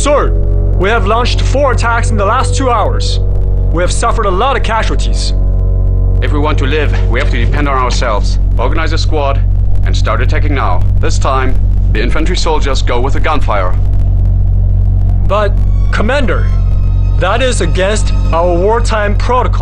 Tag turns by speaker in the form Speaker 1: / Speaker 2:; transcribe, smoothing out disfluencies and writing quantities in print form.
Speaker 1: Sir, we have launched 4 attacks in the last 2 hours. We have suffered a lot of casualties.
Speaker 2: If we want to live, we have to depend on ourselves. Organize a squad and start attacking now. This time, the infantry soldiers go with the gunfire.
Speaker 1: But, Commander, that is against our wartime protocol.